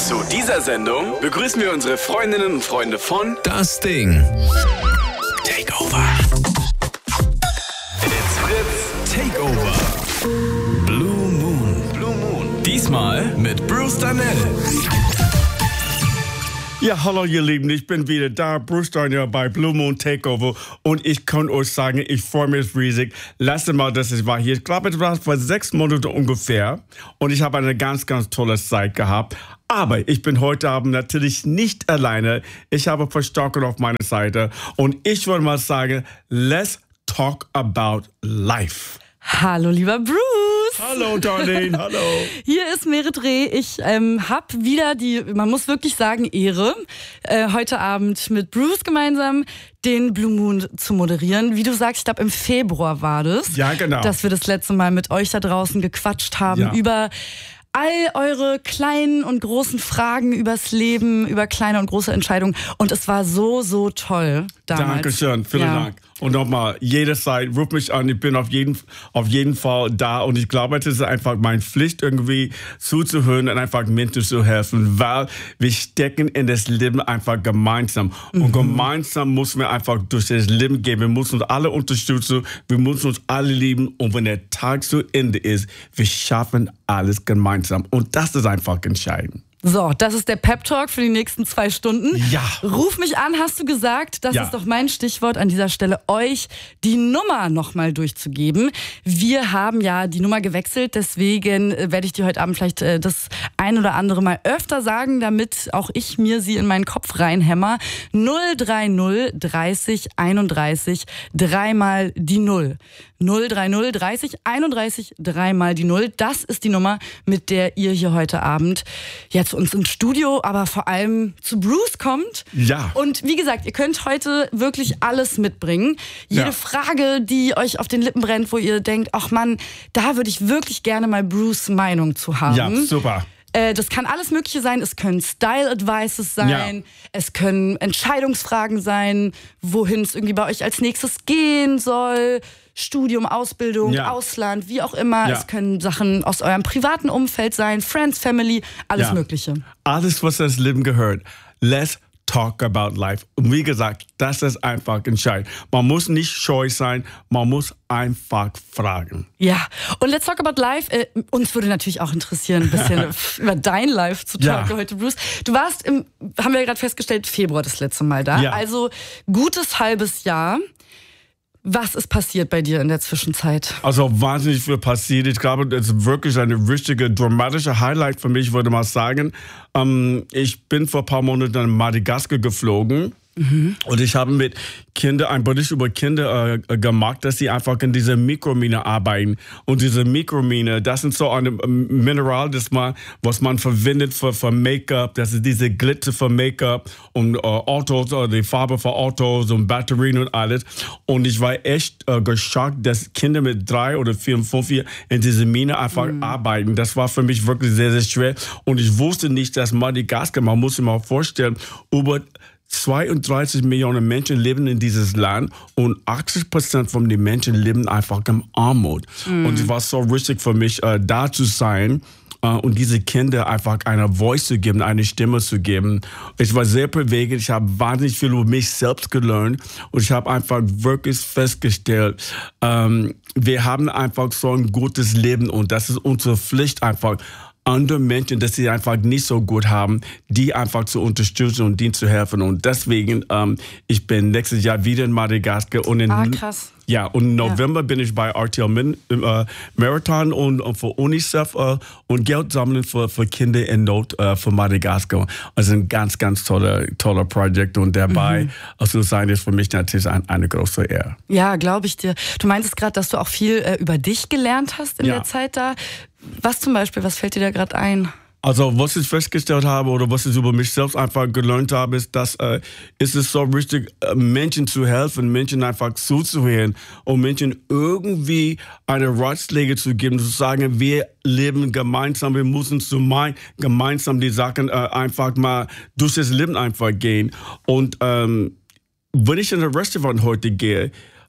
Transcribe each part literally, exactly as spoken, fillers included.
Zu dieser Sendung begrüßen wir unsere Freundinnen und Freunde von Das Ding. Takeover. It's Fritz Takeover. Blue Moon. Blue Moon. Diesmal mit Bruce Darnell. Ja, hallo ihr Lieben, ich bin wieder da, Bruce Darnell bei Blue Moon Takeover und ich kann euch sagen, ich freue mich riesig. Letztes Mal, dass ich war hier, ich glaube, es war vor sechs Monaten ungefähr und ich habe eine ganz, ganz tolle Zeit gehabt. Aber ich bin heute Abend natürlich nicht alleine. Ich habe Verstärkung auf meiner Seite und ich würde mal sagen, let's talk about life. Hallo, lieber Bruce. Hallo, Darlene, hallo. Hier ist Merit Reh. Ich ähm, habe wieder die, man muss wirklich sagen, Ehre, äh, heute Abend mit Bruce gemeinsam den Blue Moon zu moderieren. Wie du sagst, ich glaube im Februar war das. Ja, genau. Dass wir das letzte Mal mit euch da draußen gequatscht haben Ja. über all eure kleinen und großen Fragen übers Leben, über kleine und große Entscheidungen. Und es war so, so toll damals. Dankeschön, vielen Ja. Dank. Und nochmal, jederzeit, ruf mich an, ich bin auf jeden, auf jeden Fall da. Und ich glaube, es ist einfach meine Pflicht, irgendwie zuzuhören und einfach Menschen zu helfen, weil wir stecken in das Leben einfach gemeinsam. Mhm. Und gemeinsam müssen wir einfach durch das Leben gehen. Wir müssen uns alle unterstützen, wir müssen uns alle lieben. Und wenn der Tag zu Ende ist, wir schaffen alles gemeinsam. Und das ist einfach entscheidend. So, das ist der Pep-Talk für die nächsten zwei Stunden. Ja. Ruf mich an, hast du gesagt. Das Ja. ist doch mein Stichwort an dieser Stelle, euch die Nummer nochmal durchzugeben. Wir haben ja die Nummer gewechselt, deswegen äh, werde ich dir heute Abend vielleicht äh, das ein oder andere Mal öfter sagen, damit auch ich mir sie in meinen Kopf reinhämmer. null drei null dreißig einunddreißig, dreimal die Null. null drei null dreißig einunddreißig, dreimal die Null. Das ist die Nummer, mit der ihr hier heute Abend ja zu uns ins Studio, aber vor allem zu Bruce kommt. Ja. Und wie gesagt, ihr könnt heute wirklich alles mitbringen. Jede Ja. Frage, die euch auf den Lippen brennt, wo ihr denkt, ach Mann, da würde ich wirklich gerne mal Bruce' Meinung zu haben. Ja, super. Äh, Das kann alles Mögliche sein. Es können Style-Advices sein. Ja. Es können Entscheidungsfragen sein, wohin es irgendwie bei euch als nächstes gehen soll. Studium, Ausbildung, Ja. Ausland, wie auch immer. Ja. Es können Sachen aus eurem privaten Umfeld sein, Friends, Family, alles Ja. Mögliche. Alles, was das Leben gehört. Let's talk about life. Und wie gesagt, das ist einfach entscheidend. Man muss nicht scheu sein, man muss einfach fragen. Ja, und Let's Talk About Life. Äh, uns würde natürlich auch interessieren, ein bisschen über dein Life zu Ja. talken heute, Bruce. Du warst, im, haben wir ja gerade festgestellt, Februar das letzte Mal da. Ja. Also gutes halbes Jahr. Was ist passiert bei dir in der Zwischenzeit? Also wahnsinnig viel passiert. Ich glaube, das ist wirklich eine richtige, dramatische Highlight für mich, würde man sagen. Ähm, ich bin vor ein paar Monaten nach Madagaskar geflogen. Mhm. Und ich habe mit Kindern ein Bericht über Kinder äh, gemacht, dass sie einfach in dieser Mikromine arbeiten. Und diese Mikromine, das sind so ein Mineral, das man, was man verwendet für, für Make-up. Das ist diese Glitzer für Make-up und äh, Autos, äh, die Farbe für Autos und Batterien und alles. Und ich war echt äh, geschockt, dass Kinder mit drei oder vier und fünf Jahren in dieser Mine einfach mhm. arbeiten. Das war für mich wirklich sehr, sehr schwer. Und ich wusste nicht, dass Madagaskar, man muss sich mal vorstellen, über zweiunddreißig Millionen Menschen leben in dieses Land und achtzig Prozent von den Menschen leben einfach in Armut. Mm. Und es war so wichtig für mich, äh, da zu sein äh, und diese Kinder einfach eine Voice zu geben, eine Stimme zu geben. Ich war sehr bewegend, ich habe wahnsinnig viel über mich selbst gelernt und ich habe einfach wirklich festgestellt, ähm, wir haben einfach so ein gutes Leben und das ist unsere Pflicht einfach, andere Menschen, dass sie einfach nicht so gut haben, die einfach zu unterstützen und denen zu helfen. Und deswegen, ähm, ich bin nächstes Jahr wieder in Madagaskar. Und in, Ah, krass. Ja, und im November ja. bin ich bei R T L Min, äh, Marathon und, und für UNICEF äh, und Geld sammeln für, für Kinder in Not äh, für Madagaskar. Also ein ganz, ganz toller, toller Projekt. Und dabei mhm. zu sein, ist für mich natürlich ein, eine große Ehre. Ja, glaube ich dir. Du meintest gerade, dass du auch viel äh, über dich gelernt hast in ja. der Zeit da. Was zum Beispiel, was fällt dir da gerade ein? Also was ich festgestellt habe oder was ich über mich selbst einfach gelernt habe, ist, dass äh, ist es so wichtig, äh, Menschen zu helfen, Menschen einfach zuzuhören und Menschen irgendwie eine Ratschläge zu geben, zu sagen, wir leben gemeinsam, wir müssen zusammen gemeinsam die Sachen äh, einfach mal durch das Leben einfach gehen. Und ähm, wenn ich in ein Restaurant heute gehe,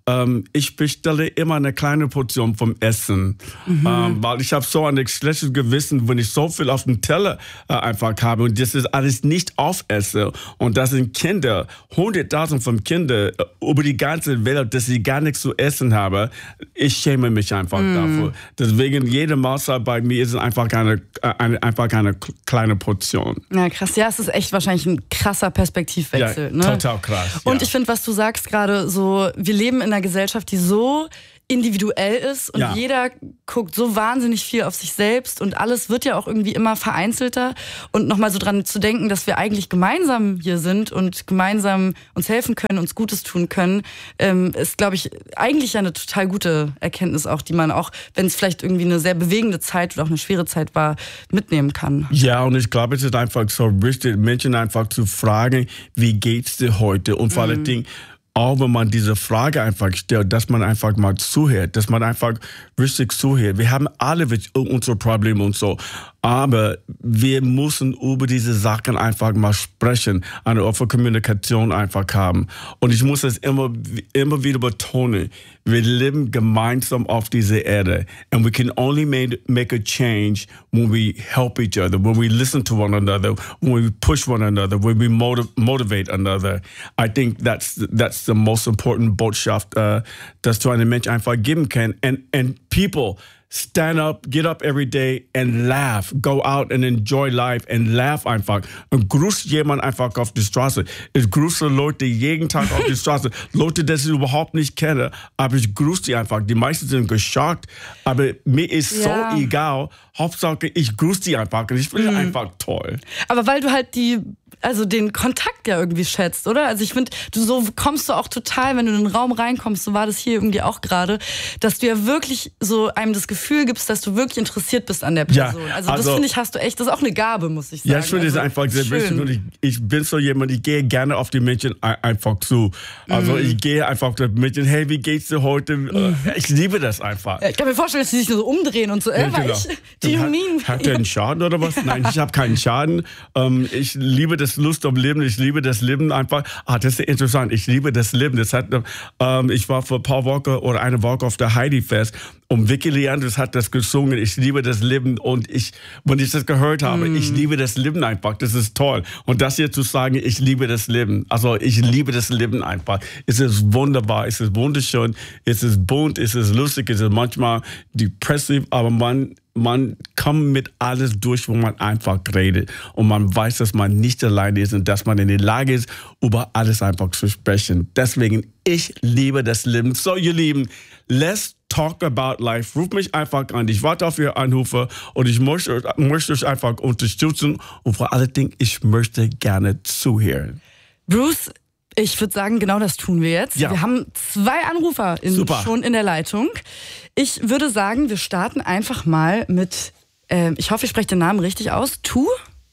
ähm, ich bestelle immer eine kleine Portion vom Essen, mhm. ähm, weil ich habe so ein schlechtes Gewissen, wenn ich so viel auf dem Teller äh, einfach habe und das ist alles nicht aufesse. Und das sind Kinder, hunderttausend von Kindern äh, über die ganze Welt, dass sie gar nichts zu essen haben. Ich schäme mich einfach mhm. dafür. Deswegen jede Mahlzeit bei mir ist einfach eine, eine, einfach eine kleine Portion. Ja, krass. Ja, es ist echt wahrscheinlich ein krasser Perspektivwechsel. Ja, ne? Total krass. Und ja. ich finde, was du sagst gerade, so, wir leben in einer Gesellschaft, die so individuell ist und ja. jeder guckt so wahnsinnig viel auf sich selbst und alles wird ja auch irgendwie immer vereinzelter und nochmal so dran zu denken, dass wir eigentlich gemeinsam hier sind und gemeinsam uns helfen können, uns Gutes tun können, ähm, ist, glaube ich, eigentlich ja eine total gute Erkenntnis auch, die man auch, wenn es vielleicht irgendwie eine sehr bewegende Zeit oder auch eine schwere Zeit war, mitnehmen kann. Ja, und ich glaube, es ist einfach so wichtig, Menschen einfach zu fragen, wie geht's dir heute? Und vor mhm. allen Dingen, auch wenn man diese Frage einfach stellt, dass man einfach mal zuhört, dass man einfach richtig zuhört. Wir haben alle unsere Probleme und so, aber wir müssen über diese Sachen einfach mal sprechen, eine offene Kommunikation einfach haben. Und ich muss es immer, immer wieder betonen, wir leben gemeinsam auf dieser Erde and we can only make, make a change when we help each other, when we listen to one another, when we push one another, when we motiv- motivate another. I think that's that's the most important Botschaft, uh, dass du einem Mensch einfach geben kann. And, and people stand up, get up every day and laugh. Go out and enjoy life and laugh einfach. Und grüß jemand einfach auf die Straße. Ich grüße Leute jeden Tag auf die Straße. Leute, die ich überhaupt nicht kenne, aber ich grüße die einfach. Die meisten sind geschockt, aber mir ist ja. so egal. Hauptsache, ich grüße die einfach und ich finde mhm. einfach toll. Aber weil du halt die also den Kontakt ja irgendwie schätzt, oder? Also ich finde, du so kommst du auch total, wenn du in den Raum reinkommst, so war das hier irgendwie auch gerade, dass du ja wirklich so einem das Gefühl gibst, dass du wirklich interessiert bist an der Person. Ja, also, also das finde ich, hast du echt, das ist auch eine Gabe, muss ich sagen. Ja, ich finde also, es einfach sehr wichtig und ich, ich bin so jemand, ich gehe gerne auf die Menschen einfach zu. Also mhm. ich gehe einfach auf die Menschen, hey, wie geht's dir heute? Mhm. Ich liebe das einfach. Ja, ich kann mir vorstellen, dass sie sich nur so umdrehen und so, äh, ja, genau. ich, do you mean? Hat der einen Schaden oder was? Nein, ich habe keinen Schaden. Ähm, ich liebe das Lust am Leben, ich liebe das Leben einfach. Ah, das ist interessant, ich liebe das Leben. Das hat, ähm, ich war vor ein paar Wochen oder eine Woche auf der Heidi-Fest und Vicky Leandros hat das gesungen, ich liebe das Leben und ich, wenn ich das gehört habe, mm. ich liebe das Leben einfach, das ist toll. Und das hier zu sagen, ich liebe das Leben, also ich liebe das Leben einfach. Es ist wunderbar, es ist wunderschön, es ist bunt, es ist lustig, es ist manchmal depressiv, aber man Man kommt mit alles durch, wo man einfach redet. Und man weiß, dass man nicht alleine ist und dass man in der Lage ist, über alles einfach zu sprechen. Deswegen, ich liebe das Leben. So, ihr Lieben, let's talk about life. Ruf mich einfach an. Ich warte auf Ihre Anrufe und ich möchte, möchte euch einfach unterstützen. Und vor allen Dingen, ich möchte gerne zuhören. Bruce, ich würde sagen, genau das tun wir jetzt. Ja. Wir haben zwei Anrufer in, schon in der Leitung. Ich würde sagen, wir starten einfach mal mit, äh, ich hoffe, ich spreche den Namen richtig aus, Tu?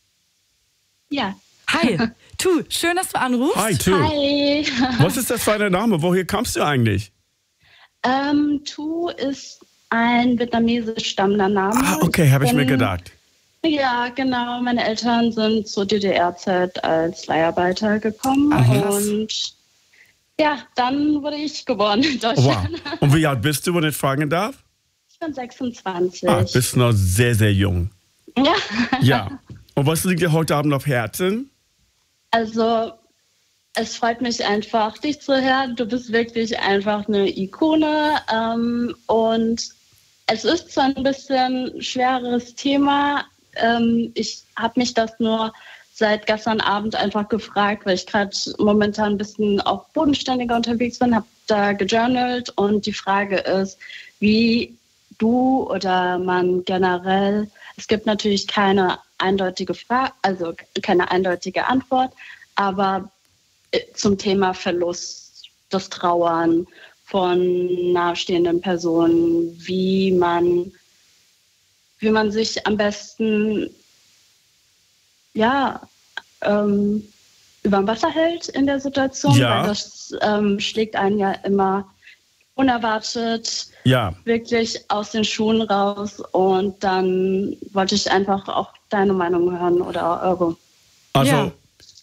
Ja. Hi, Tu, schön, dass du anrufst. Hi, Tu. Hi. Was ist das für ein Name? Woher kommst du eigentlich? Ähm, Tu ist ein vietnamesisch stammender Name. Ah, okay, habe ich mir gedacht. Ja, genau. Meine Eltern sind zur D D R-Zeit als Leiharbeiter gekommen. Ach, und ja, dann wurde ich geboren in Deutschland. Wow. Und wie alt bist du, wenn ich fragen darf? Ich bin sechsundzwanzig. Ah, bist noch sehr, sehr jung. Ja. Ja. Und was liegt dir heute Abend auf Herzen? Also, es freut mich einfach, dich zu hören. Du bist wirklich einfach eine Ikone. Ähm, und es ist zwar ein bisschen schwereres Thema. Ähm, ich habe mich das nur seit gestern Abend einfach gefragt, weil ich gerade momentan ein bisschen auch bodenständiger unterwegs bin, habe da gejournalt und die Frage ist, wie du oder man generell, es gibt natürlich keine eindeutige Frage, also keine eindeutige Antwort, aber zum Thema Verlust, das Trauern von nahestehenden Personen, wie man, wie man sich am besten ja, ähm, über dem Wasser hält in der Situation, ja. weil das ähm, schlägt einen ja immer unerwartet ja. wirklich aus den Schuhen raus und dann wollte ich einfach auch deine Meinung hören oder eure. Also ja.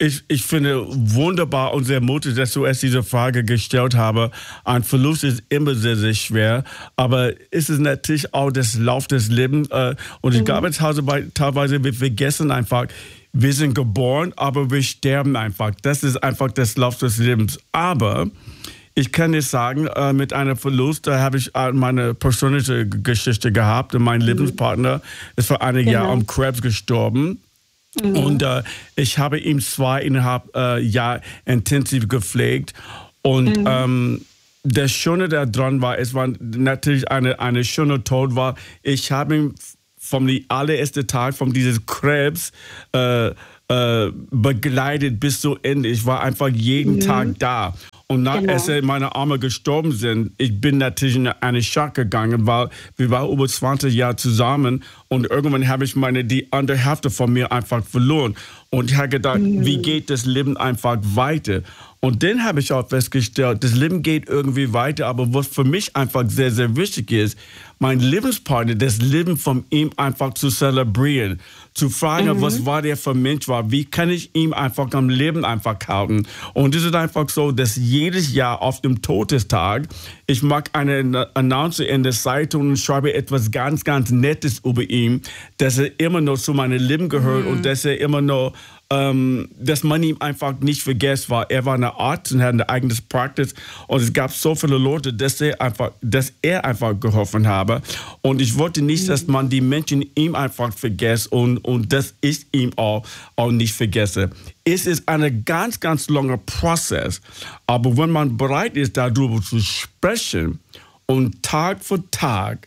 Ich, ich finde wunderbar und sehr mutig, dass du erst diese Frage gestellt hast. Ein Verlust ist immer sehr, sehr schwer, aber es ist natürlich auch das Lauf des Lebens. Und ich mhm. glaube, teilweise wir vergessen einfach, wir sind geboren, aber wir sterben einfach. Das ist einfach das Lauf des Lebens. Aber ich kann dir sagen, mit einem Verlust, da habe ich meine persönliche Geschichte gehabt. Und mein mhm. Lebenspartner ist vor einigen genau. Jahren am Krebs gestorben. Mhm. Und äh, ich habe ihn zweieinhalb äh, Jahre intensiv gepflegt. Und mhm. ähm, das Schöne daran war, es war natürlich eine, eine schöne Tod war. Ich habe ihn vom allerersten Tag von diesem Krebs äh, äh, begleitet bis zu Ende. Ich war einfach jeden mhm. Tag da. Und nach, genau. als meine Arme gestorben sind, ich bin natürlich in einen Schock gegangen, weil wir waren über zwanzig Jahre zusammen und irgendwann habe ich meine, die andere Hälfte von mir einfach verloren. Und ich habe gedacht, mhm. wie geht das Leben einfach weiter? Und dann habe ich auch festgestellt, das Leben geht irgendwie weiter, aber was für mich einfach sehr, sehr wichtig ist, mein Lebenspartner, das Leben von ihm einfach zu zelebrieren, zu fragen, mhm. was war der für ein Mensch war, wie kann ich ihm einfach am Leben einfach halten. Und es ist einfach so, dass jedes Jahr auf dem Todestag, ich mache eine Annonce in der Zeitung und schreibe etwas ganz, ganz Nettes über ihn, dass er immer noch zu meinem Leben gehört mhm. und dass er immer noch Ähm, dass man ihm einfach nicht vergisst war. Er war ein Arzt und hat ein eigenes Praxis und es gab so viele Leute, dass er einfach, dass er einfach geholfen habe. Und ich wollte nicht, dass man die Menschen ihm einfach vergisst und, und dass ich ihm auch, auch nicht vergesse. Es ist ein ganz, ganz langer Prozess. Aber wenn man bereit ist, darüber zu sprechen und Tag für Tag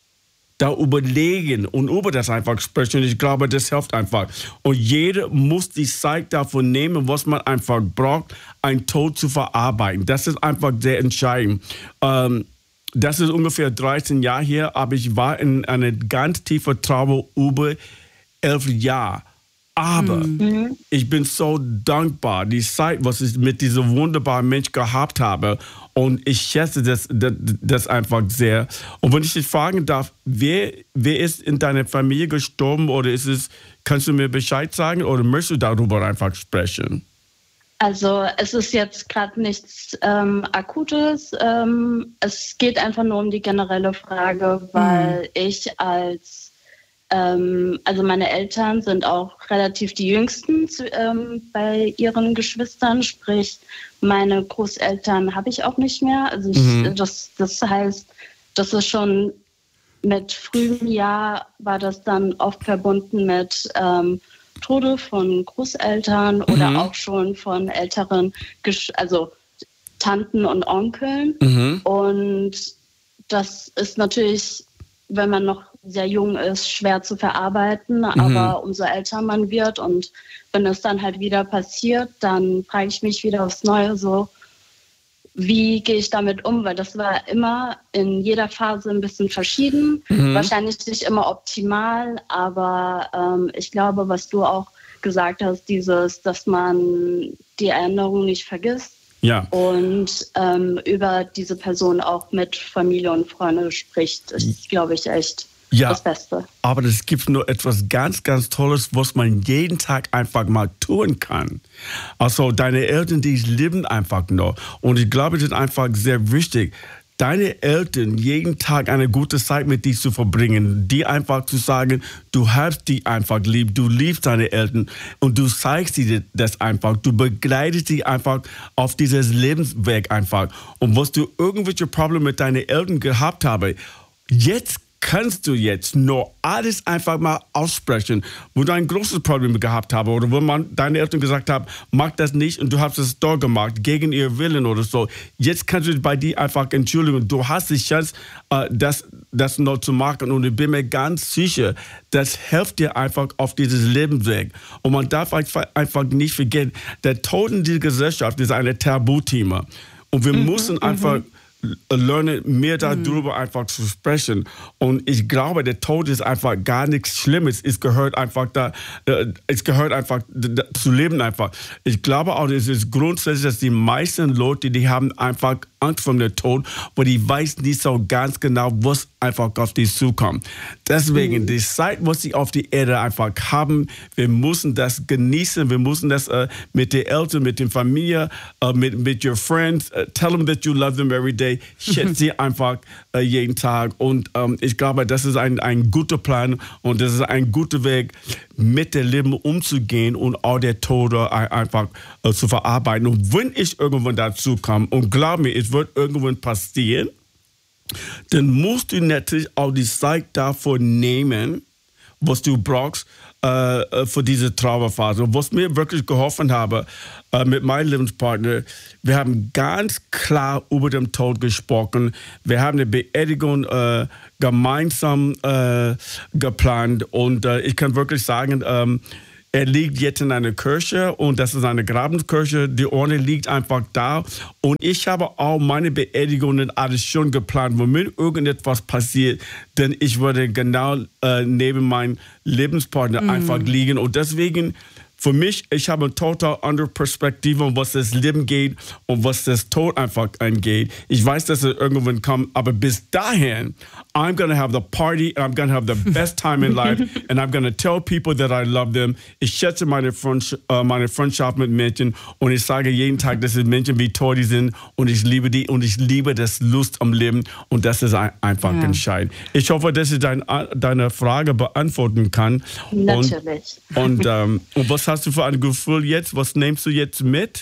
da überlegen und über das einfach sprechen. Ich glaube, das hilft einfach. Und jeder muss die Zeit dafür nehmen, was man einfach braucht, einen Tod zu verarbeiten. Das ist einfach sehr entscheidend. Ähm, das ist ungefähr dreizehn Jahre her, aber ich war in einer ganz tiefen Trauer über elf Jahre. Aber mhm. ich bin so dankbar, die Zeit, was ich mit diesem wunderbaren Mensch gehabt habe. Und ich schätze das, das, das einfach sehr. Und wenn ich dich fragen darf, wer, wer ist in deiner Familie gestorben? Oder ist es, kannst du mir Bescheid sagen oder möchtest du darüber einfach sprechen? Also es ist jetzt gerade nichts ähm, Akutes. Ähm, es geht einfach nur um die generelle Frage, weil mhm. ich als Ähm, also meine Eltern sind auch relativ die Jüngsten ähm, bei ihren Geschwistern, sprich meine Großeltern habe ich auch nicht mehr. Also ich, mhm. das, das heißt, das ist schon mit frühem Jahr war das dann oft verbunden mit ähm, Tode von Großeltern mhm. oder auch schon von älteren, Gesch- also Tanten und Onkeln. Mhm. Und das ist natürlich, wenn man noch sehr jung ist, schwer zu verarbeiten, mhm. aber umso älter man wird und wenn es dann halt wieder passiert, dann frage ich mich wieder aufs Neue so, wie gehe ich damit um, weil das war immer in jeder Phase ein bisschen verschieden, mhm. wahrscheinlich nicht immer optimal, aber ähm, ich glaube, was du auch gesagt hast, dieses, dass man die Erinnerung nicht vergisst, ja. Und ähm, über diese Person auch mit Familie und Freunde spricht, ist, glaube ich, echt ja, das Beste. Aber es gibt nur etwas ganz, ganz Tolles, was man jeden Tag einfach mal tun kann. Also deine Eltern, die leben einfach noch. Und ich glaube, das ist einfach sehr wichtig, deine Eltern jeden Tag eine gute Zeit mit dir zu verbringen, die einfach zu sagen, du hast die einfach lieb, du liebst deine Eltern und du zeigst dir das einfach, du begleitest sie einfach auf dieses Lebensweg einfach. Und was du irgendwelche Probleme mit deinen Eltern gehabt hast, jetzt kannst du jetzt nur alles einfach mal aussprechen, wo du ein großes Problem gehabt hast oder wo man deine Eltern gesagt haben, mach das nicht und du hast es doch gemacht, gegen ihr Willen oder so. Jetzt kannst du bei dir einfach entschuldigen. Du hast die Chance, uh, das, das noch zu machen und ich bin mir ganz sicher, das hilft dir einfach auf dieses Lebensweg. Und man darf einfach nicht vergessen, der Tod in dieser Gesellschaft ist ein Tabuthema. Und wir mhm, müssen einfach lernen, mehr darüber mhm. einfach zu sprechen. Und ich glaube, der Tod ist einfach gar nichts Schlimmes. Es gehört einfach da, es gehört einfach da, zu leben einfach. Ich glaube auch, es ist grundsätzlich, dass die meisten Leute, die haben einfach Angst vor dem Tod, weil die weiß nicht so ganz genau, was einfach auf die zukommt. Deswegen, mhm. die Zeit, was sie auf die Erde einfach haben, wir müssen das genießen, wir müssen das äh, mit den Eltern, mit der Familie, äh, mit, mit your friends, uh, tell them that you love them every day, schätze sie einfach äh, jeden Tag. Und ähm, ich glaube, das ist ein, ein guter Plan und das ist ein guter Weg, mit dem Leben umzugehen und auch der Tode einfach äh, zu verarbeiten. Und wenn ich irgendwann dazu komme, und glaub mir, es wird irgendwann passieren, dann musst du natürlich auch die Zeit davor nehmen, was du brauchst äh, für diese Trauerphase. Und was mir wirklich geholfen habe äh, mit meinem Lebenspartner, wir haben ganz klar über den Tod gesprochen. Wir haben eine Beerdigung äh, gemeinsam äh, geplant und äh, ich kann wirklich sagen, ähm, er liegt jetzt in einer Kirche und das ist eine Grabeskirche. Die Urne liegt einfach da. Und ich habe auch meine Beerdigungen alles schon geplant. Wenn mir irgendetwas passiert, denn ich würde genau äh, neben meinem Lebenspartner mhm. einfach liegen. Und deswegen, für mich, ich habe eine total andere Perspektive, was das Leben geht und was das Tod einfach angeht. Ich weiß, dass es irgendwann kommt, aber bis dahin, I'm going to have the party and I'm going to have the best time in life and I'm going to tell people that I love them. Ich schätze meine, Freund, äh, meine Freundschaft mit Menschen und ich sage jeden Tag, dass es Menschen wie toll die sind und ich liebe die und ich liebe das Lust am Leben und das ist ein, einfach ja. entscheidend. Ich hoffe, dass ich dein, deine Frage beantworten kann. Natürlich. Und, und, ähm, und was hast du für ein Gefühl jetzt? Was nimmst du jetzt mit?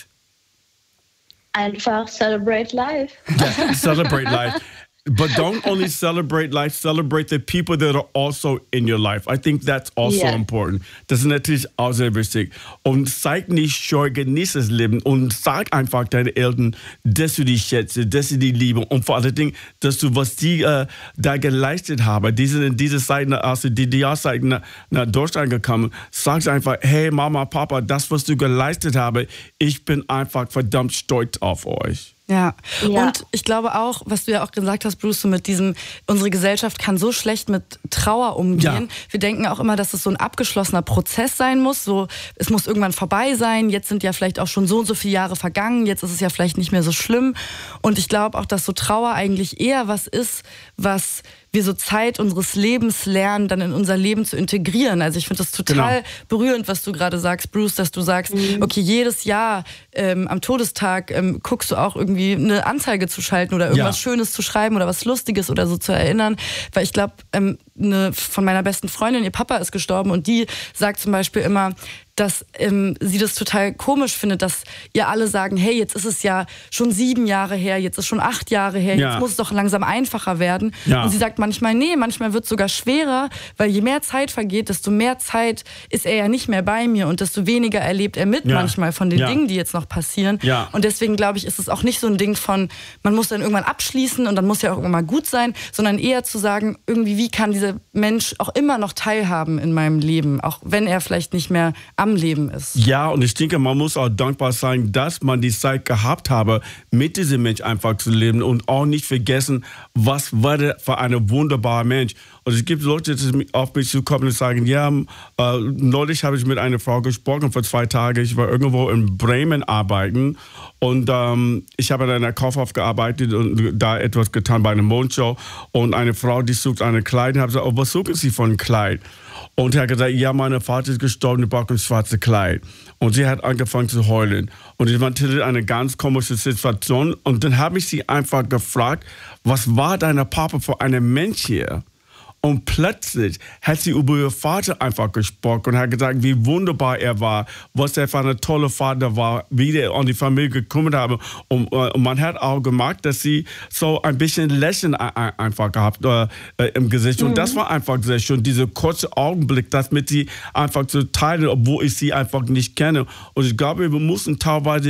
Einfach celebrate life. Yeah, celebrate life. But don't only celebrate life, celebrate the people that are also in your life. I think that's also yeah. important. Das ist natürlich auch sehr wichtig. Und zeig nicht Scheu, genieß das Leben und sag einfach deinen Eltern, dass du die schätzt, dass sie die lieben und vor allen Dingen, dass du, was die äh, da geleistet haben, die sind in dieser Zeit, also die, die Jahreszeit nach, nach Deutschland gekommen, sag einfach, hey Mama, Papa, das, was du geleistet habe, ich bin einfach verdammt stolz auf euch. Ja. ja, und ich glaube auch, was du ja auch gesagt hast, Bruce, so mit diesem, unsere Gesellschaft kann so schlecht mit Trauer umgehen. Ja. Wir denken auch immer, dass es so ein abgeschlossener Prozess sein muss, so, es muss irgendwann vorbei sein, jetzt sind ja vielleicht auch schon so und so viele Jahre vergangen, jetzt ist es ja vielleicht nicht mehr so schlimm. Und ich glaube auch, dass so Trauer eigentlich eher was ist, was wir so Zeit unseres Lebens lernen, dann in unser Leben zu integrieren. Also ich finde das total genau. berührend, was du gerade sagst, Bruce, dass du sagst, mhm. okay, jedes Jahr ähm, am Todestag ähm, guckst du auch irgendwie eine Anzeige zu schalten oder irgendwas ja. Schönes zu schreiben oder was Lustiges oder so zu erinnern. Weil ich glaube, ähm, eine von meiner besten Freundin, ihr Papa ist gestorben und die sagt zum Beispiel immer, dass ähm, sie das total komisch findet, dass ihr alle sagen, hey, jetzt ist es ja schon sieben Jahre her, jetzt ist schon acht Jahre her, ja. jetzt muss es doch langsam einfacher werden. Ja. Und sie sagt manchmal, nee, manchmal wird es sogar schwerer, weil je mehr Zeit vergeht, desto mehr Zeit ist er ja nicht mehr bei mir und desto weniger erlebt er mit ja. manchmal von den ja. Dingen, die jetzt noch passieren. Ja. Und deswegen glaube ich, ist es auch nicht so ein Ding von, man muss dann irgendwann abschließen und dann muss ja auch irgendwann mal gut sein, sondern eher zu sagen, irgendwie, wie kann dieser Mensch auch immer noch teilhaben in meinem Leben, auch wenn er vielleicht nicht mehr am Leben ist. Ja, und ich denke, man muss auch dankbar sein, dass man die Zeit gehabt habe, mit diesem Mensch einfach zu leben und auch nicht vergessen, was war der für ein wunderbarer Mensch. Und es gibt Leute, die auf mich zukommen und sagen, ja, äh, neulich habe ich mit einer Frau gesprochen für zwei Tage. Ich war irgendwo in Bremen arbeiten und ähm, ich habe in einer Kaufhaus gearbeitet und da etwas getan bei einer Mondshow. Und eine Frau, die sucht eine Kleid, und habe gesagt, oh, was suchen Sie von einem Kleid? Und er hat gesagt, ja, mein Vater ist gestorben, ich brauche ein schwarzes Kleid. Und sie hat angefangen zu heulen. Und es war natürlich eine ganz komische Situation. Und dann habe ich sie einfach gefragt, was war dein Papa für ein Mensch hier? Und plötzlich hat sie über ihren Vater einfach gesprochen und hat gesagt, wie wunderbar er war, was er für ein toller Vater war, wie er an die Familie gekümmert habe. Und, und man hat auch gemerkt, dass sie so ein bisschen Lächeln einfach gehabt äh, im Gesicht. Mhm. Und das war einfach sehr schön, dieser kurze Augenblick, das mit sie einfach zu teilen, obwohl ich sie einfach nicht kenne. Und ich glaube, wir mussten teilweise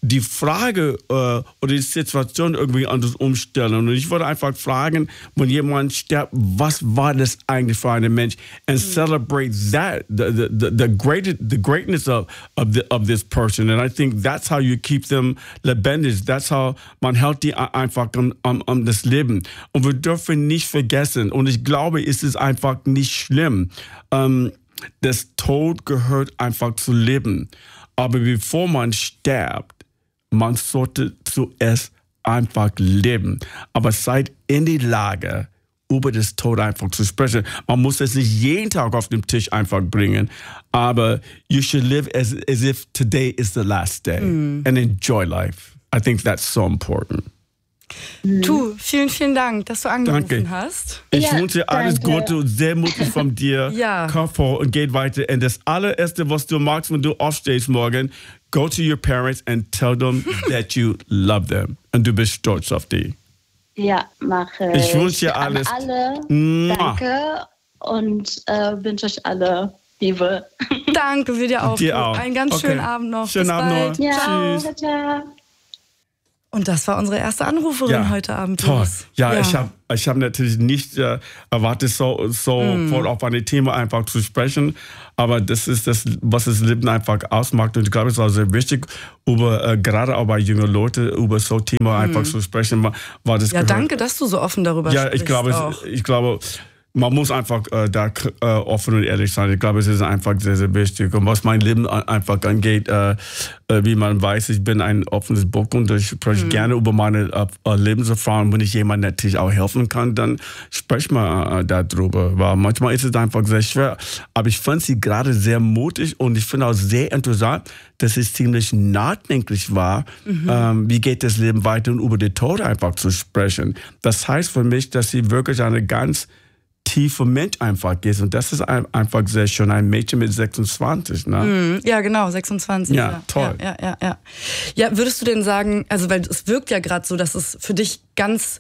die Frage äh, oder die Situation irgendwie anders umstellen. Und ich würde einfach fragen, wenn jemand stirbt, was war das eigentlich für ein Mensch? And mm. celebrate that, the, the, the, great, the greatness of, of, the, of this person. And I think that's how you keep them lebendig. That's how man hält die einfach um, um, um das Leben. Und wir dürfen nicht vergessen, und ich glaube, es ist einfach nicht schlimm, ähm, das Tod gehört einfach zu leben. Aber bevor man stirbt, man sollte zuerst einfach leben. Aber seid in die Lage, über das Tod einfach zu sprechen. Man muss es nicht jeden Tag auf den Tisch einfach bringen. Aber you should live as, as if today is the last day. Mm. And enjoy life. I think that's so important. Du, vielen, vielen Dank, dass du angerufen danke. hast. Ich ja, wünsche dir alles danke. Gute und sehr mutig von dir. Ja. Komm vor und geht weiter. Und das allererste, was du magst, wenn du aufstehst morgen, go to your parents and tell them that you love them. Und du bist stolz auf die. Ja, mache ich. Ich wünsche dir alles. An alle, danke und äh, wünsche euch alle Liebe. Danke, wir dir auch. Dir auch. Einen ganz okay. schönen Abend noch. Schönen Bis Abend bald. noch. Ja, Tschüss. ciao. Und das war unsere erste Anruferin Ja, heute Abend. Toll. Ja, ja, ich habe ich hab natürlich nicht äh, erwartet, so, so mm. voll auf ein Thema einfach zu sprechen. Aber das ist das, was das Leben einfach ausmacht. Und ich glaube, es ist auch sehr wichtig, über, äh, gerade auch bei jungen Leuten, über so Thema mm. einfach zu sprechen. Weil das ja, gehört, danke, dass du so offen darüber ja, sprichst. Ich glaube, auch. es, ich glaube, man muss einfach äh, da äh, offen und ehrlich sein. Ich glaube, es ist einfach sehr, sehr wichtig. Und was mein Leben an, einfach angeht, äh, äh, wie man weiß, ich bin ein offenes Buch und ich spreche mhm. gerne über meine äh, Lebenserfahrung. Wenn ich jemandem natürlich auch helfen kann, dann spreche mal äh, darüber. Weil manchmal ist es einfach sehr schwer. Aber ich fand sie gerade sehr mutig und ich finde auch sehr interessant, dass es ziemlich nachdenklich war, mhm. ähm, wie geht das Leben weiter und über den Tod einfach zu sprechen. Das heißt für mich, dass sie wirklich eine ganz tiefer Mensch einfach ist. Und das ist einfach sehr schön. Ein Mädchen mit sechsundzwanzig, ne? Mm, ja, genau, sechsundzwanzig. Ja, ja. toll. Ja, ja, ja. Ja, würdest du denn sagen, also weil es wirkt ja gerade so, dass es für dich ganz,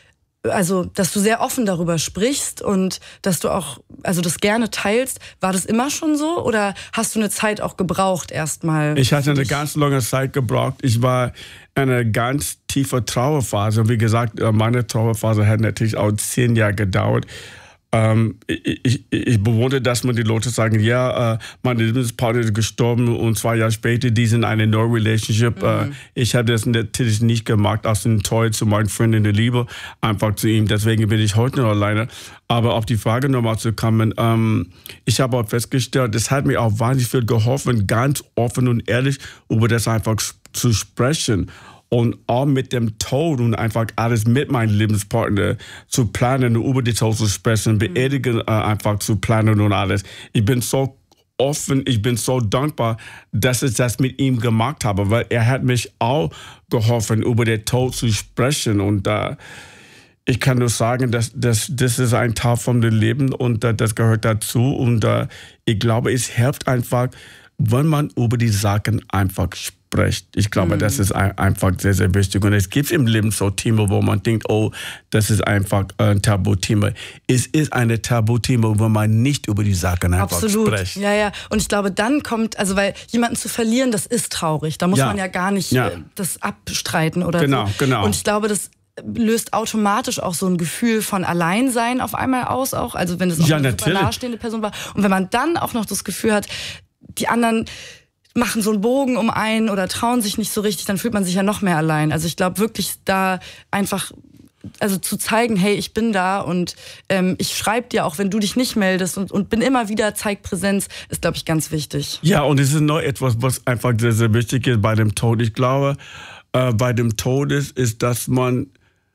also dass du sehr offen darüber sprichst und dass du auch, also das gerne teilst. War das immer schon so oder hast du eine Zeit auch gebraucht erstmal? Ich hatte eine ganz lange Zeit gebraucht. Ich war in einer ganz tiefen Trauerphase. Und wie gesagt, meine Trauerphase hat natürlich auch zehn Jahre gedauert. Ähm, ich, ich, ich bewundere, dass man die Leute sagen, ja, äh, meine Lebenspartner ist gestorben und zwei Jahre später, die sind in einer neuen Relationship. Mhm. Äh, ich habe das natürlich nicht gemacht, aus dem Treu zu meinen Freunden der Liebe, einfach zu ihm. Deswegen bin ich heute noch alleine. Aber auf die Frage nochmal zu kommen, ähm, ich habe auch festgestellt, es hat mir auch wahnsinnig viel geholfen, ganz offen und ehrlich über das einfach zu sprechen. Und auch mit dem Tod und einfach alles mit meinem Lebenspartner zu planen und über die Tod zu sprechen, Beerdigung äh, einfach zu planen und alles. Ich bin so offen, ich bin so dankbar, dass ich das mit ihm gemacht habe, weil er hat mich auch geholfen, über den Tod zu sprechen. Und äh, ich kann nur sagen, dass, dass das ist ein Teil von dem Leben und äh, das gehört dazu. Und äh, ich glaube, es hilft einfach, wenn man über die Sachen einfach spricht. Ich glaube, mhm. das ist einfach sehr, sehr wichtig. Und es gibt im Leben so Themen, wo man denkt, oh, das ist einfach ein Tabuthema. Es ist ein Tabuthema, wo man nicht über die Sachen einfach Absolut. spricht. Ja, ja. Und ich glaube, dann kommt, also weil jemanden zu verlieren, das ist traurig. Da muss ja. man ja gar nicht ja. das abstreiten oder genau, so. Genau. Und ich glaube, das löst automatisch auch so ein Gefühl von Alleinsein auf einmal aus, auch. Also wenn es auch ja, eine natürlich. super nahestehende Person war. Und wenn man dann auch noch das Gefühl hat, die anderen machen so einen Bogen um einen oder trauen sich nicht so richtig, dann fühlt man sich ja noch mehr allein. Also ich glaube wirklich da einfach, also zu zeigen, hey, ich bin da und ähm, ich schreibe dir auch, wenn du dich nicht meldest und, und bin immer wieder, zeig Präsenz, ist, glaube ich, ganz wichtig. Ja, und es ist noch etwas, was einfach sehr, sehr wichtig ist bei dem Tod. Ich glaube, äh, bei dem Tod ist, ist, dass man,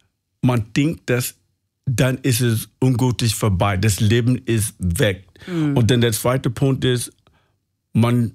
man denkt, dass dann ist es ungültig vorbei. Das Leben ist weg. Mhm. Und dann der zweite Punkt ist, man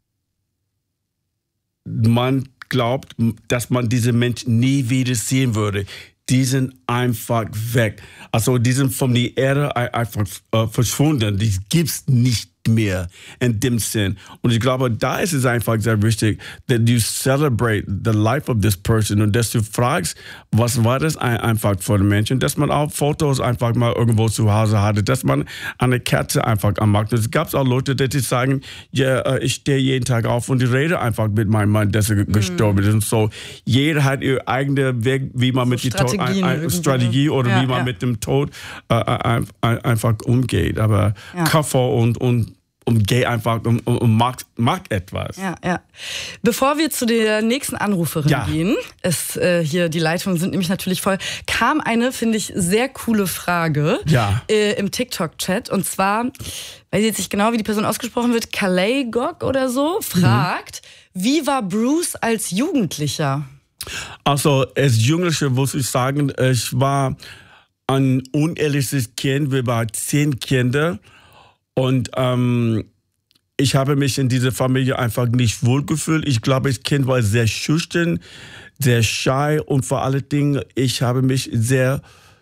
Man glaubt, dass man diese Menschen nie wieder sehen würde. Die sind einfach weg. Also die sind von der Erde einfach äh, verschwunden. Die gibt's nicht mehr in dem Sinn. Und ich glaube, da ist es einfach sehr wichtig, that you celebrate the life of this person und dass du fragst, was war das einfach für den Menschen, dass man auch Fotos einfach mal irgendwo zu Hause hatte, dass man eine Kerze einfach anmacht. Es gab auch Leute, die sagen, ja, ich stehe jeden Tag auf und ich rede einfach mit meinem Mann, dass er mm. gestorben ist. Und so, jeder hat ihr eigener Weg, wie man so mit dem Tod, ein, ein, Strategie oder ja, wie man ja. mit dem Tod äh, ein, ein, einfach umgeht. Aber ja. Kaffer und, und und geh einfach und, und, und mag, mag etwas. Ja, ja. Bevor wir zu der nächsten Anruferin ja. gehen, ist äh, hier, die Leitungen sind nämlich natürlich voll, kam eine, finde ich, sehr coole Frage ja. äh, im TikTok-Chat. Und zwar, weiß ich jetzt nicht genau, wie die Person ausgesprochen wird, Kaleigok oder so, fragt, mhm. wie war Bruce als Jugendlicher? Also, als Jugendlicher muss ich sagen, ich war ein unehrliches Kind. Wir waren zehn Kinder. Und ähm, ich habe mich in dieser Familie einfach nicht wohlgefühlt. Ich glaube, das Kind war sehr schüchtern, sehr shy und vor allen Dingen, ich habe mich sehr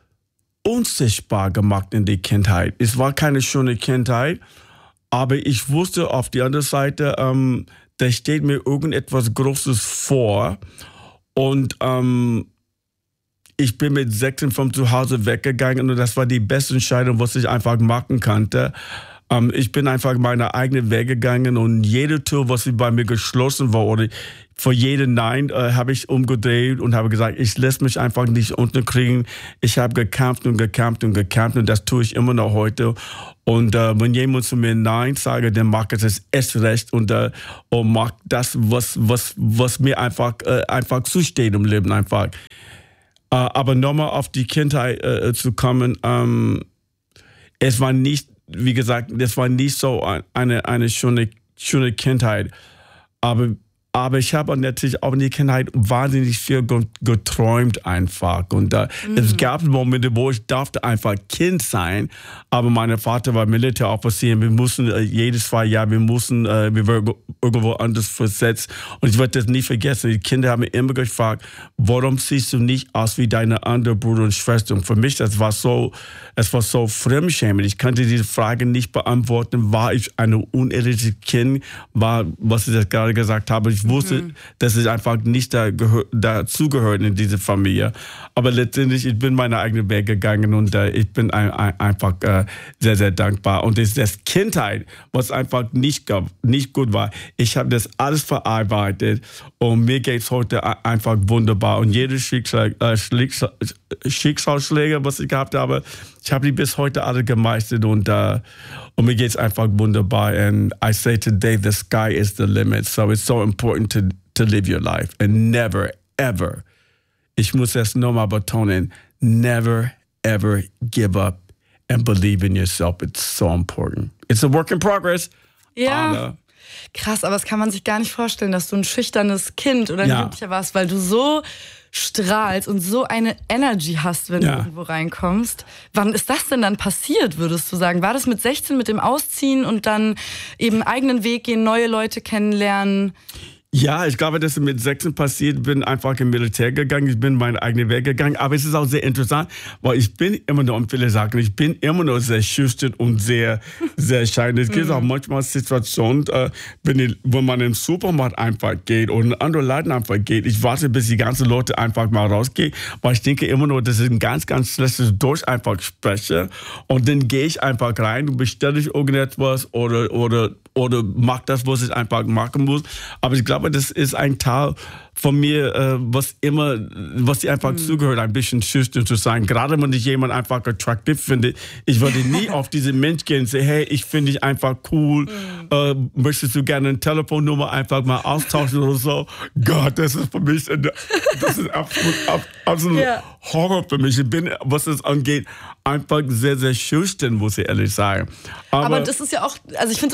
unsichtbar gemacht in der Kindheit. Es war keine schöne Kindheit, aber ich wusste auf der anderen Seite, ähm, da steht mir irgendetwas Großes vor und ähm, ich bin mit sechzehn von zu Hause weggegangen und das war die beste Entscheidung, was ich einfach machen konnte. Ich bin einfach meine eigenen Wege gegangen und jede Tür, was bei mir geschlossen war, oder vor jedem Nein, äh, habe ich umgedreht und habe gesagt, ich lasse mich einfach nicht unterkriegen. Ich habe gekämpft und gekämpft und gekämpft und das tue ich immer noch heute. Und äh, wenn jemand zu mir Nein sagt, dann macht es erst recht und, äh, und macht das, was, was, was mir einfach, äh, einfach zusteht im Leben einfach. Äh, aber nochmal auf die Kindheit äh, zu kommen, ähm, es war nicht, wie gesagt, das war nicht so eine, eine schöne, schöne Kindheit. Aber, aber ich habe natürlich auch in der Kindheit wahnsinnig viel geträumt einfach. Und äh, mhm. es gab Momente, wo ich dachte einfach Kind sein. Aber mein Vater war Militäroffizier. Wir mussten äh, jedes zwei Jahre, wir mussten, äh, wir wurden irgendwo anders versetzt. Und ich werde das nie vergessen. Die Kinder haben mich immer gefragt, warum siehst du nicht aus wie deine anderen Brüder und Schwestern? Und für mich, das war so, es war so fremdschämend. Ich konnte diese Frage nicht beantworten. War ich ein unehrliches Kind? War, was ich jetzt gerade gesagt habe, ich wusste, mhm. dass ich einfach nicht da dazugehört in diese Familie. Aber letztendlich, ich bin meine eigenen Weg gegangen und äh, ich bin ein, ein, einfach äh, sehr, sehr dankbar. Und das, das Kindheit, was einfach nicht, nicht gut war, ich habe das alles verarbeitet und mir geht es heute einfach wunderbar. Und jede Schicksal, äh, Schicksal, Schicksalsschläge, was ich gehabt habe, ich habe die bis heute alle gemeistert und, uh, und mir geht es einfach wunderbar. And I say today, the sky is the limit. So it's so important to, to live your life. And never, ever, ich muss das nochmal betonen, never, ever give up and believe in yourself. It's so important. It's a work in progress. Ja. Aber krass, aber das kann man sich gar nicht vorstellen, dass du ein schüchternes Kind oder ein ja. Jugendlicher warst, weil du so strahlst und so eine Energy hast, wenn ja. du irgendwo reinkommst. Wann ist das denn dann passiert, würdest du sagen? War das mit sechzehn, mit dem Ausziehen und dann eben eigenen Weg gehen, neue Leute kennenlernen? Ja, ich glaube, dass es mit sechzehn passiert, bin einfach im Militär gegangen, ich bin meinen eigenen Weg gegangen, aber es ist auch sehr interessant, weil ich bin immer noch, und viele sagen, ich bin immer noch sehr schüchtern und sehr, sehr scheu. Es gibt auch manchmal Situationen, äh, wenn, ich, wenn man im Supermarkt einfach geht oder in andere Laden einfach geht, ich warte, bis die ganzen Leute einfach mal rausgehen, weil ich denke immer noch, dass ich ein ganz, ganz schlechtes Deutsch einfach spreche und dann gehe ich einfach rein und bestelle ich irgendetwas oder, oder, oder mache das, was ich einfach machen muss, aber ich glaube, das ist ein Teil von mir, äh, was immer, was dir einfach mhm. zugehört, ein bisschen schüchtern zu sein. Gerade wenn ich jemanden einfach attraktiv finde, ich würde nie auf diesen Mensch gehen und sagen, hey, ich finde dich einfach cool, mhm. äh, möchtest du gerne eine Telefonnummer einfach mal austauschen oder so? Gott, das ist für mich, das ist absolut, absolut ja. Horror für mich. Ich bin, was das angeht, einfach sehr, sehr schüchtern, muss ich ehrlich sagen. Aber, Aber das ist ja auch, also ich finde es schön, dass du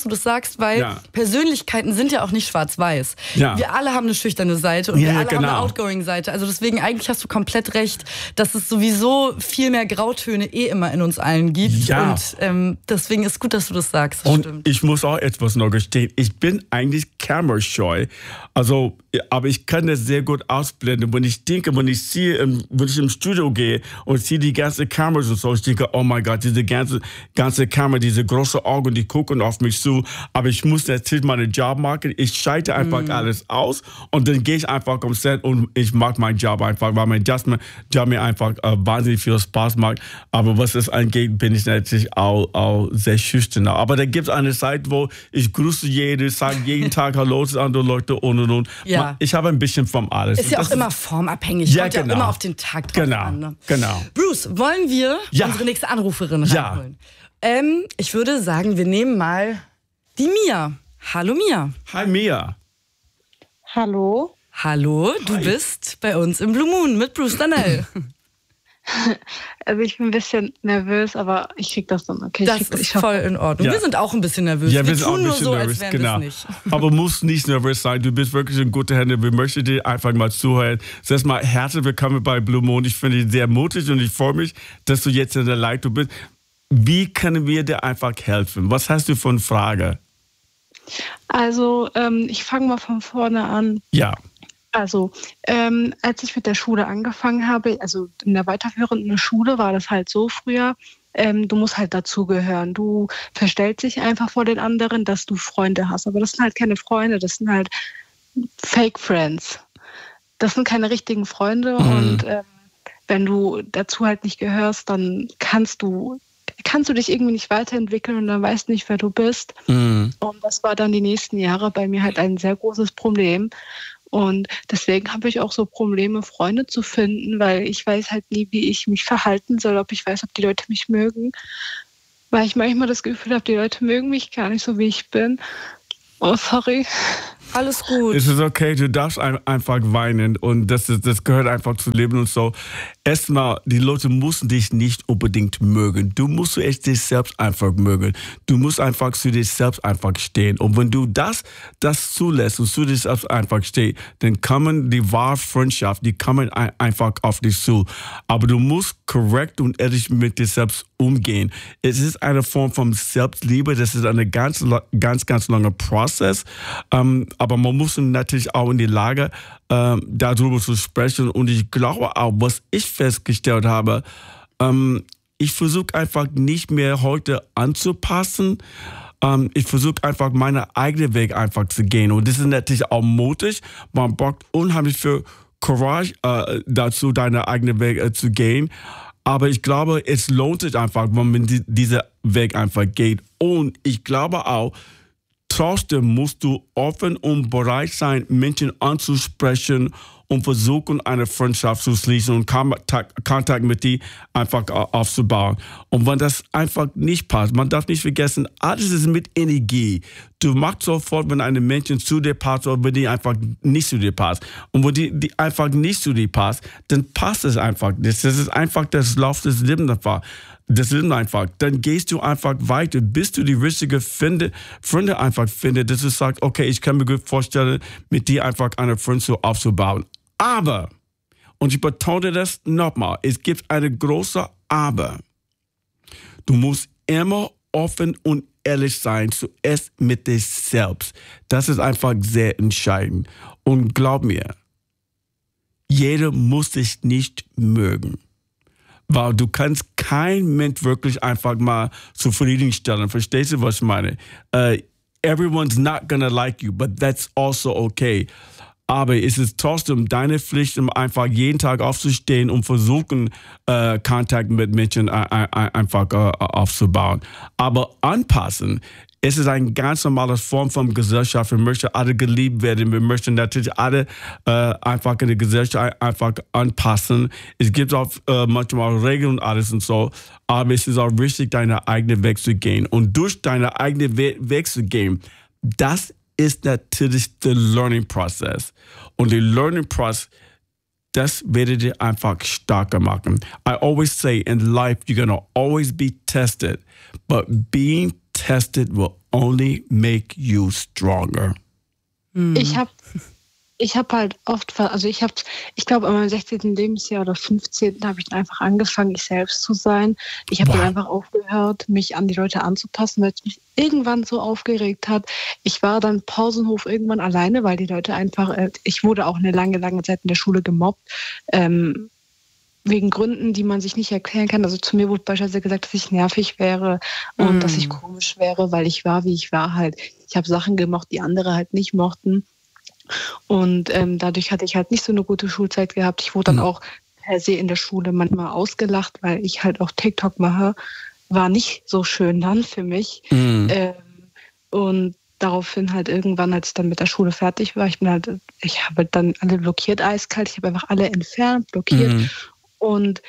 du das sagst, weil ja. Persönlichkeiten sind ja auch nicht schwarz-weiß. Ja. Wir alle haben eine schüchterne Seite und ja, wir alle genau. haben eine Outgoing-Seite. Also deswegen, eigentlich hast du komplett recht, dass es sowieso viel mehr Grautöne eh immer in uns allen gibt. Ja. Und ähm, deswegen ist gut, dass du das sagst. Das und stimmt. Ich muss auch etwas noch gestehen. Ich bin eigentlich camera-scheu. Also, aber ich kann das sehr gut ausblenden. Wenn ich denke, wenn ich sehe, wenn ich im Studio gehe und sehe die ganze Kameras und so, ich denke, oh mein Gott, diese ganze, ganze Kamera, diese großen Augen, die gucken auf mich zu. Aber ich muss natürlich meinen Job machen. Ich schalte einfach mm. alles aus und dann gehe ich einfach am Set und ich mag meinen Job einfach, weil mein Job, Job mir einfach äh, wahnsinnig viel Spaß macht. Aber was das angeht, bin ich natürlich auch, auch sehr schüchtern. Aber da gibt es eine Zeit, wo ich grüße jeden, sage jeden Tag Hallo zu anderen Leuten und und und. Ja. Ich habe ein bisschen vom alles. Ist ja das auch immer formabhängig. Ja, Kommt genau. ja immer auf den Tag drauf genau, an. Ne? Genau. Bruce, wollen wir ja. unsere nächste Anruferin ja. reinholen? Ähm, ich würde sagen, wir nehmen mal die Mia. Hallo Mia. Hi Mia. Hallo. Hallo, du Hi. bist bei uns im Blue Moon mit Bruce Danell. Also ich bin ein bisschen nervös, aber ich krieg das dann. Okay, das ich krieg, ist ich hoffe, voll in Ordnung. Ja. Wir sind auch ein bisschen nervös. Ja, wir, wir sind auch tun ein nur bisschen so, nervös, als wären genau. wir es nicht. Aber musst nicht nervös sein. Du bist wirklich in guten Händen. Wir möchten dir einfach mal zuhören. Zuerst mal herzlich willkommen bei Blue Moon. Ich finde dich sehr mutig und ich freue mich, dass du jetzt in der Leitung bist. Wie können wir dir einfach helfen? Was hast du für eine Frage? Also ähm, ich fange mal von vorne an. Ja. Also, ähm, als ich mit der Schule angefangen habe, also in der weiterführenden Schule war das halt so früher, ähm, du musst halt dazugehören. Du verstellst dich einfach vor den anderen, dass du Freunde hast. Aber das sind halt keine Freunde, das sind halt Fake Friends. Das sind keine richtigen Freunde. Mhm. Und ähm, wenn du dazu halt nicht gehörst, dann kannst du kannst du dich irgendwie nicht weiterentwickeln und dann weißt nicht, wer du bist. Mhm. Und das war dann die nächsten Jahre bei mir halt ein sehr großes Problem. Und deswegen habe ich auch so Probleme, Freunde zu finden, weil ich weiß halt nie, wie ich mich verhalten soll, ob ich weiß, ob die Leute mich mögen. Weil ich manchmal das Gefühl habe, die Leute mögen mich gar nicht so, wie ich bin. Oh, sorry. Alles gut. Es ist okay, du darfst ein, einfach weinen und das, ist, das gehört einfach zu Leben und so. Erstmal, die Leute müssen dich nicht unbedingt mögen. Du musst echt dich selbst einfach mögen. Du musst einfach zu dir selbst einfach stehen. Und wenn du das, das zulässt und zu dir selbst einfach stehst, dann kommen die wahre Freundschaft, die kommen ein, einfach auf dich zu. Aber du musst korrekt und ehrlich mit dir selbst umgehen. Es ist eine Form von Selbstliebe. Das ist ein ganz, ganz, ganz langer Prozess. Ähm, aber man muss natürlich auch in die Lage, ähm, darüber zu sprechen. Und ich glaube auch, was ich festgestellt habe, ähm, ich versuche einfach nicht mehr heute anzupassen. Ähm, ich versuche einfach meinen eigenen Weg einfach zu gehen. Und das ist natürlich auch mutig. Man braucht unheimlich viel Courage äh, dazu, deinen eigenen Weg äh, zu gehen. Aber ich glaube, es lohnt sich einfach, wenn man die, diesen Weg einfach geht. Und ich glaube auch, trotzdem musst du offen und bereit sein, Menschen anzusprechen und versuchen, eine Freundschaft zu schließen und Kontakt mit dir einfach aufzubauen. Und wenn das einfach nicht passt, man darf nicht vergessen, alles ist mit Energie. Du machst sofort, wenn eine Menschen zu dir passt oder wenn die einfach nicht zu dir passt. Und wenn die, die einfach nicht zu dir passt, dann passt es einfach nicht. Das ist einfach das Lauf des Lebens einfach. Das Leben einfach. Dann gehst du einfach weiter, bis du die richtigen Finde, Freunde einfach findest, dass du sagst, okay, ich kann mir gut vorstellen, mit dir einfach eine Freundschaft aufzubauen. Aber, und ich betone das nochmal, es gibt eine große Aber. Du musst immer offen und ehrlich sein, zuerst mit dir selbst. Das ist einfach sehr entscheidend. Und glaub mir, jeder muss dich nicht mögen. Weil du kannst kein Mensch wirklich einfach mal zufriedenstellen. Verstehst du, was ich meine? Uh, everyone's not gonna like you, but that's also okay. Aber es ist trotzdem deine Pflicht, um einfach jeden Tag aufzustehen und versuchen, äh, Kontakt mit Menschen äh, äh, einfach äh, aufzubauen. Aber anpassen, es ist eine ganz normale Form von Gesellschaft. Wir möchten alle geliebt werden. Wir möchten natürlich alle äh, einfach in der Gesellschaft einfach anpassen. Es gibt auch äh, manchmal Regeln und alles und so. Aber es ist auch wichtig, deinen eigenen Weg zu gehen. Und durch deinen eigenen We- Weg zu gehen, das ist natürlich der Learning Process. Und der Learning Process, das werdet ihr einfach stärker machen. I always say in life, you're gonna always be tested. But being tested will only make you stronger. Mhm. Ich habe ich hab halt oft, also ich habe, ich glaube, in meinem sechzehnten Lebensjahr oder fünfzehnten habe ich dann einfach angefangen, ich selbst zu sein. Ich habe dann einfach aufgehört, mich an die Leute anzupassen, weil es mich irgendwann so aufgeregt hat. Ich war dann Pausenhof irgendwann alleine, weil die Leute einfach, ich wurde auch eine lange, lange Zeit in der Schule gemobbt, ähm, wegen Gründen, die man sich nicht erklären kann. Also zu mir wurde beispielsweise gesagt, dass ich nervig wäre und mm. dass ich komisch wäre, weil ich war, wie ich war halt. Ich habe Sachen gemacht, die andere halt nicht mochten. Und ähm, dadurch hatte ich halt nicht so eine gute Schulzeit gehabt. Ich wurde dann mm. auch per se in der Schule manchmal ausgelacht, weil ich halt auch TikTok mache. War nicht so schön dann für mich. Mm. Ähm, und daraufhin halt irgendwann, als ich dann mit der Schule fertig war, ich bin halt, ich habe dann alle blockiert eiskalt. Ich habe einfach alle entfernt, blockiert. Mm. Und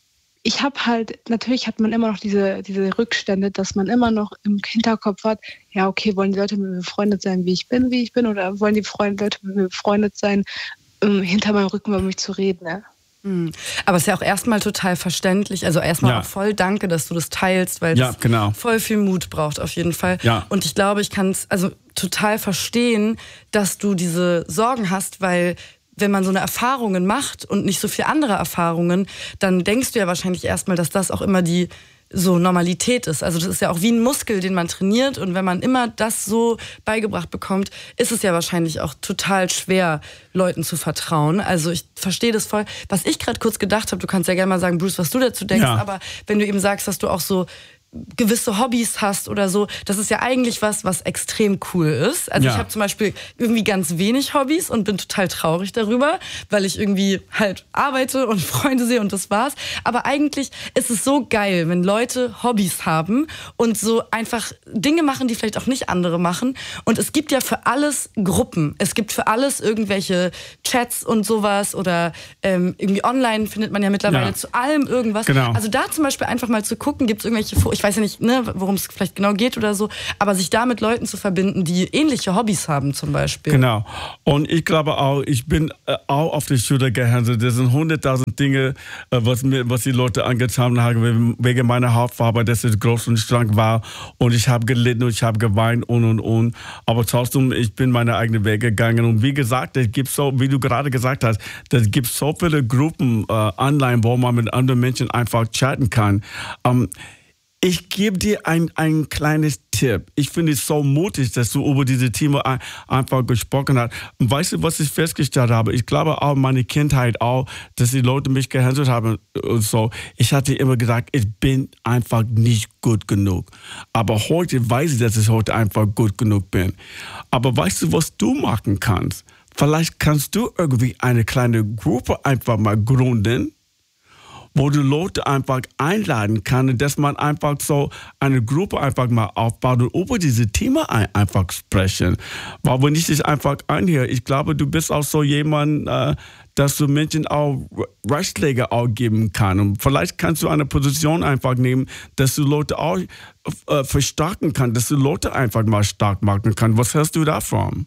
ich habe halt, natürlich hat man immer noch diese, diese Rückstände, dass man immer noch im Hinterkopf hat, ja, okay, wollen die Leute mit mir befreundet sein, wie ich bin, wie ich bin, oder wollen die Freund, Leute mit mir befreundet sein, um hinter meinem Rücken über mich zu reden, ne? Mhm. Aber es ist ja auch erstmal total verständlich, also erstmal ja. auch voll danke, dass du das teilst, weil es ja, genau. voll viel Mut braucht auf jeden Fall. Ja. Und ich glaube, ich kann es also total verstehen, dass du diese Sorgen hast, weil wenn man so eine Erfahrungen macht und nicht so viele andere Erfahrungen, dann denkst du ja wahrscheinlich erstmal, dass das auch immer die so Normalität ist. Also das ist ja auch wie ein Muskel, den man trainiert, und wenn man immer das so beigebracht bekommt, ist es ja wahrscheinlich auch total schwer, Leuten zu vertrauen. Also ich verstehe das voll. Was ich gerade kurz gedacht habe, du kannst ja gerne mal sagen, Bruce, was du dazu denkst, ja. aber wenn du eben sagst, dass du auch so gewisse Hobbys hast oder so, das ist ja eigentlich was, was extrem cool ist. Also ja. ich habe zum Beispiel irgendwie ganz wenig Hobbys und bin total traurig darüber, weil ich irgendwie halt arbeite und Freunde sehe und das war's. Aber eigentlich ist es so geil, wenn Leute Hobbys haben und so einfach Dinge machen, die vielleicht auch nicht andere machen. Und es gibt ja für alles Gruppen. Es gibt für alles irgendwelche Chats und sowas oder ähm, irgendwie online findet man ja mittlerweile ja. zu allem irgendwas. Genau. Also da zum Beispiel einfach mal zu gucken, gibt es irgendwelche, ich weiß ja nicht, ne, worum es vielleicht genau geht oder so, aber sich da mit Leuten zu verbinden, die ähnliche Hobbys haben zum Beispiel. Genau. Und ich glaube auch, ich bin äh, auch auf die Schulter gehänselt. Das sind hunderttausend Dinge, äh, was, mir, was die Leute angetan haben, wegen meiner Hautfarbe, dass es groß und schlank war. Und ich habe gelitten und ich habe geweint und und und. Aber trotzdem, ich bin meine eigenen Wege gegangen. Und wie gesagt, es gibt so, wie du gerade gesagt hast, es gibt so viele Gruppen äh, online, wo man mit anderen Menschen einfach chatten kann. Ähm, Ich gebe dir ein, ein kleines Tipp. Ich finde es so mutig, dass du über diese Thema ein, einfach gesprochen hast. Und weißt du, was ich festgestellt habe? Ich glaube auch meine Kindheit auch, dass die Leute mich gehänselt haben und so. Ich hatte immer gesagt, ich bin einfach nicht gut genug. Aber heute weiß ich, dass ich heute einfach gut genug bin. Aber weißt du, was du machen kannst? Vielleicht kannst du irgendwie eine kleine Gruppe einfach mal gründen, wo du Leute einfach einladen kannst, dass man einfach so eine Gruppe einfach mal aufbaut und über diese Thema ein, einfach sprechen. Weil wenn ich dich einfach anhöre, ich glaube, du bist auch so jemand, äh, dass du Menschen auch Ratschläge auch geben kannst. Und vielleicht kannst du eine Position einfach nehmen, dass du Leute auch äh, verstärken kannst, dass du Leute einfach mal stark machen kannst. Was hältst du davon?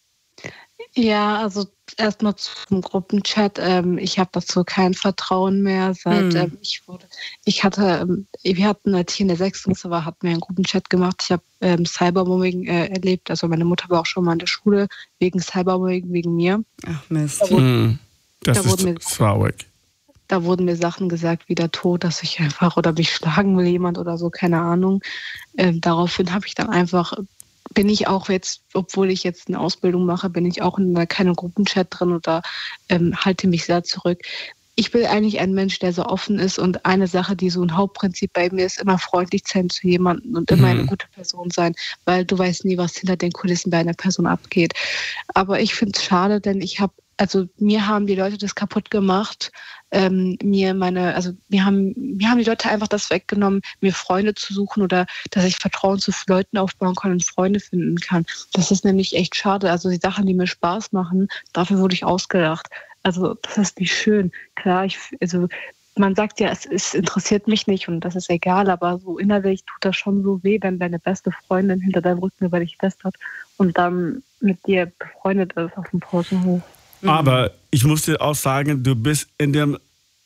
Ja, also erstmal zum Gruppenchat. Ähm, ich habe dazu kein Vertrauen mehr. Seit hm. ähm, ich wurde, ich hatte, ähm, wir hatten halt hier in der sechsten Klasse war, hatten wir einen Gruppenchat gemacht. Ich habe ähm, Cybermobbing äh, erlebt. Also meine Mutter war auch schon mal in der Schule wegen Cybermobbing, wegen mir. Ach Mist. Da wurde, hm. Das da ist mir, traurig. Da wurden mir Sachen gesagt wie der Tod, dass ich einfach oder mich schlagen will jemand oder so, keine Ahnung. Ähm, daraufhin habe ich dann einfach bin ich auch jetzt, obwohl ich jetzt eine Ausbildung mache, bin ich auch in keinem Gruppenchat drin oder ähm, halte mich sehr zurück. Ich bin eigentlich ein Mensch, der so offen ist, und eine Sache, die so ein Hauptprinzip bei mir ist, immer freundlich sein zu jemandem und immer mhm. eine gute Person sein, weil du weißt nie, was hinter den Kulissen bei einer Person abgeht. Aber ich finde es schade, denn ich habe Also mir haben die Leute das kaputt gemacht, ähm, mir meine, also mir haben, mir haben die Leute einfach das weggenommen, mir Freunde zu suchen oder dass ich Vertrauen zu Leuten aufbauen kann und Freunde finden kann. Das ist nämlich echt schade. Also die Sachen, die mir Spaß machen, dafür wurde ich ausgelacht. Also das ist nicht schön. Klar, ich, also man sagt ja, es, es interessiert mich nicht und das ist egal, aber so innerlich tut das schon so weh, wenn deine beste Freundin hinter deinem Rücken über dich fest hat und dann mit dir befreundet ist auf dem Pausenhof. Aber ich muss dir auch sagen, du bist in dem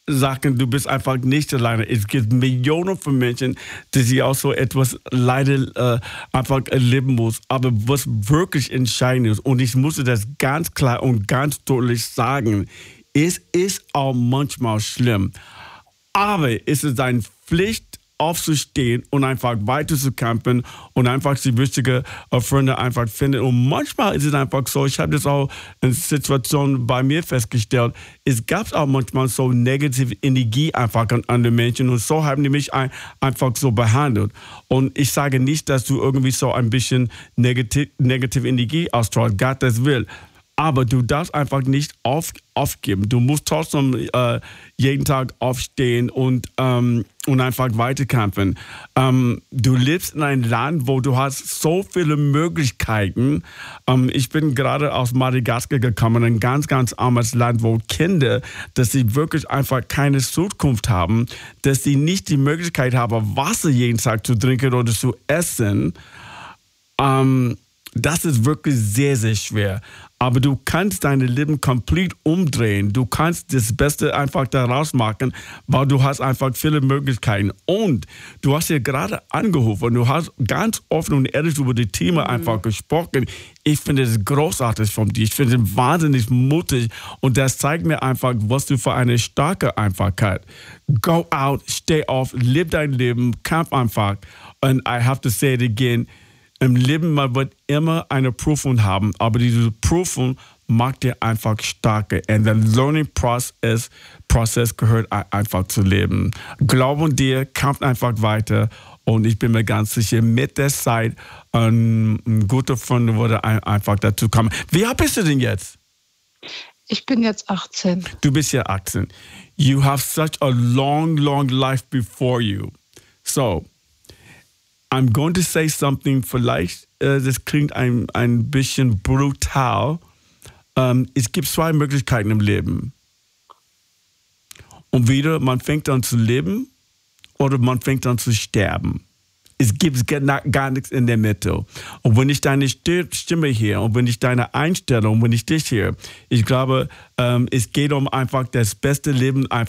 sagen, du bist einfach nicht alleine. Es gibt Millionen von Menschen, die sie auch so etwas leider äh, einfach erleben muss. Aber was wirklich entscheidend ist, und ich muss das ganz klar und ganz deutlich sagen, es ist auch manchmal schlimm. Aber es ist deine Pflicht, aufzustehen und einfach weiterzukämpfen und einfach die wichtigen äh, Freunde einfach finden. Und manchmal ist es einfach so, ich habe das auch in Situationen bei mir festgestellt, es gab auch manchmal so negative Energie einfach an andere Menschen und so haben die mich ein, einfach so behandelt. Und ich sage nicht, dass du irgendwie so ein bisschen negativ, negative Energie ausstrahlst, Gott das will. Aber du darfst einfach nicht auf, aufgeben. Du musst trotzdem äh, jeden Tag aufstehen und, ähm, und einfach weiterkämpfen. Ähm, du lebst in einem Land, wo du hast so viele Möglichkeiten. Ähm, ich bin gerade aus Madagaskar gekommen, ein ganz, ganz armes Land, wo Kinder, dass sie wirklich einfach keine Zukunft haben, dass sie nicht die Möglichkeit haben, Wasser jeden Tag zu trinken oder zu essen. Ähm, Das ist wirklich sehr, sehr schwer. Aber du kannst dein Leben komplett umdrehen. Du kannst das Beste einfach daraus machen, weil du hast einfach viele Möglichkeiten. Und du hast ja gerade angerufen, du hast ganz offen und ehrlich über die Themen mhm. einfach gesprochen. Ich finde es großartig von dir. Ich finde es wahnsinnig mutig. Und das zeigt mir einfach, was du für eine starke Einfachheit. Go out, stay off, lebe dein Leben, kämpf einfach. And I have to say it again, im Leben, man wird immer eine Prüfung haben, aber diese Prüfung macht dir einfach stärker. Und der Learning Process, Process gehört einfach zu leben. Glauben dir, kämpft einfach weiter. Und ich bin mir ganz sicher, mit der Zeit ein, ein guter Freund würde einfach dazu kommen. Wie alt bist du denn jetzt? Ich bin jetzt achtzehn. Du bist ja achtzehn. You have such a long, long life before you. So, I'm going to say something, vielleicht, äh, das klingt ein, ein bisschen brutal. Ähm, es gibt zwei Möglichkeiten im Leben. Und wieder, man fängt an zu leben oder man fängt an zu sterben. Es gibt gar, gar nichts in der Mitte. Und wenn ich deine Stimme hier und wenn ich deine Einstellung, wenn ich dich hier, ich glaube, ähm, es geht um einfach das beste Leben einfach